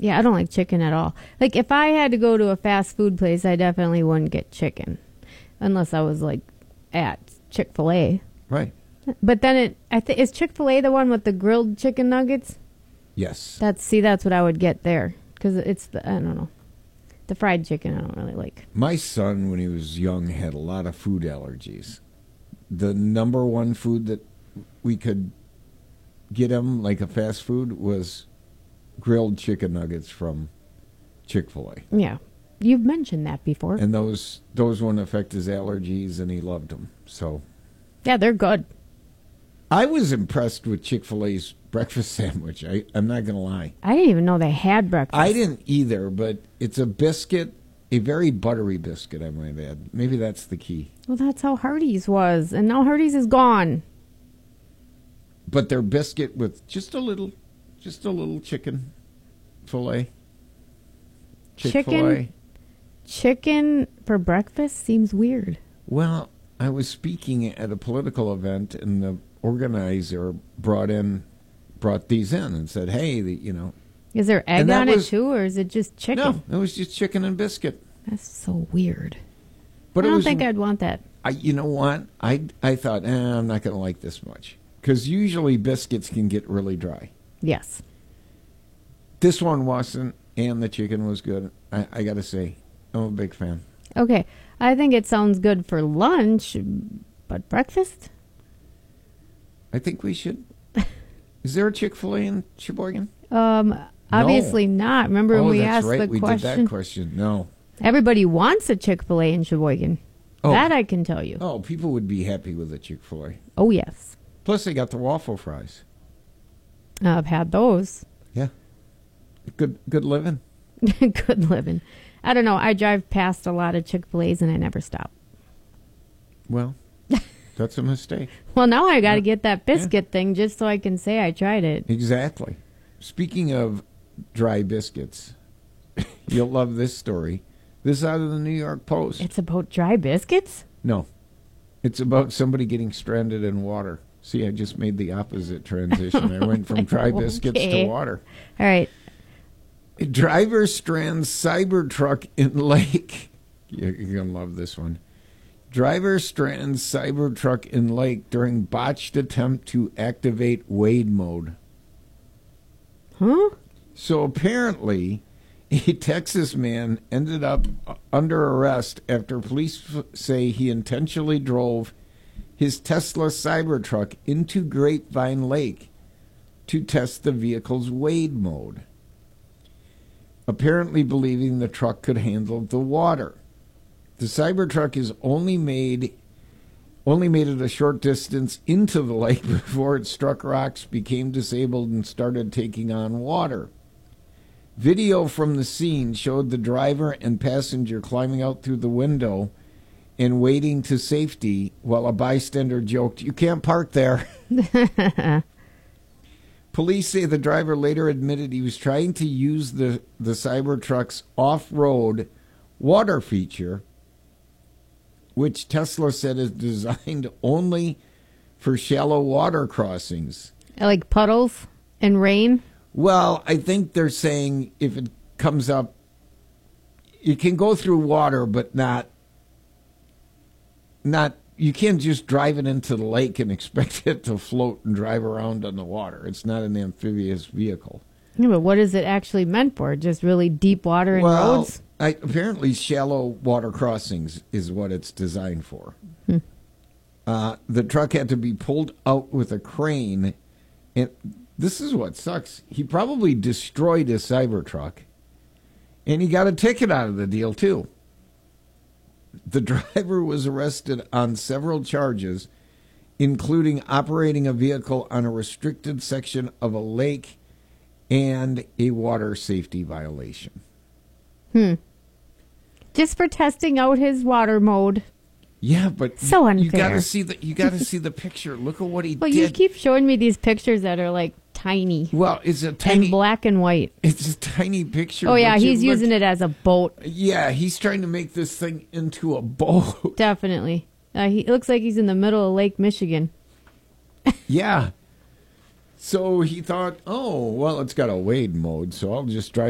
Yeah, I don't like chicken at all. Like, if I had to go to a fast food place, I definitely wouldn't get chicken. Unless I was, like, at Chick-fil-A. Right. But then is Chick-fil-A the one with the grilled chicken nuggets? Yes. That's what I would get there. Because I don't know. The fried chicken I don't really like. My son, when he was young, had a lot of food allergies. The number one food that we could get him, like a fast food, was grilled chicken nuggets from Chick-fil-A. Yeah. You've mentioned that before. And those wouldn't affect his allergies, and he loved them. So, yeah, they're good. I was impressed with Chick-fil-A's breakfast sandwich. I'm not going to lie. I didn't even know they had breakfast. I didn't either, but it's a biscuit, a very buttery biscuit, I might add. Maybe that's the key. Well, that's how Hardee's was, and now Hardee's is gone. But their biscuit with just a little chicken fillet. Chick-fil-A. Chicken for breakfast seems weird. Well, I was speaking at a political event, and the organizer brought these in and said, "Hey, Is there egg on it too, or is it just chicken?" No, it was just chicken and biscuit. That's so weird. But I don't think I'd want that. You know what? I thought, I'm not going to like this much. Because usually biscuits can get really dry. Yes. This one wasn't, and the chicken was good. I got to say, I'm a big fan. Okay. I think it sounds good for lunch, but breakfast? I think we should. Is there a Chick-fil-A in Sheboygan? Obviously not. Remember when we asked the question? We did that question. No. Everybody wants a Chick-fil-A in Sheboygan. Oh. That I can tell you. Oh, people would be happy with a Chick-fil-A. Oh, yes. Plus, they got the waffle fries. I've had those. Yeah. Good living. Good living. I don't know. I drive past a lot of Chick-fil-A's and I never stop. Well, that's a mistake. Well, now I got to get that biscuit thing just so I can say I tried it. Exactly. Speaking of dry biscuits, you'll love this story. This is out of the New York Post. It's about dry biscuits? No. It's about somebody getting stranded in water. See, I just made the opposite transition. I went from dry biscuits to water. All right. A driver strands Cybertruck in lake. You're going to love this one. Driver strands Cybertruck in lake during botched attempt to activate wade mode. Huh? So apparently, a Texas man ended up under arrest after police say he intentionally drove his Tesla Cybertruck into Grapevine Lake to test the vehicle's wade mode, apparently believing the truck could handle the water. The Cybertruck is only made it a short distance into the lake before it struck rocks, became disabled, and started taking on water. Video from the scene showed the driver and passenger climbing out through the window and wading to safety while a bystander joked, "You can't park there." Police say the driver later admitted he was trying to use the Cybertruck's off-road water feature, which Tesla said is designed only for shallow water crossings. Like puddles and rain? Well, I think they're saying if it comes up, it can go through water, but not, you can't just drive it into the lake and expect it to float and drive around on the water. It's not an amphibious vehicle. Yeah, but what is it actually meant for? Just really deep water and roads? Apparently shallow water crossings is what it's designed for. The truck had to be pulled out with a crane, and this is what sucks. He probably destroyed his Cybertruck, and he got a ticket out of the deal, too. The driver was arrested on several charges, including operating a vehicle on a restricted section of a lake and a water safety violation. Just for testing out his water mode. Yeah, but so unfair. You got to see the picture. Look at what he did. Well, you keep showing me these pictures that are like tiny. Well, it's a tiny and black and white. It's a tiny picture. Oh yeah, he's using it as a boat. Yeah, he's trying to make this thing into a boat. Definitely. He looks like he's in the middle of Lake Michigan. Yeah. So he thought, oh, well, it's got a wade mode, so I'll just drive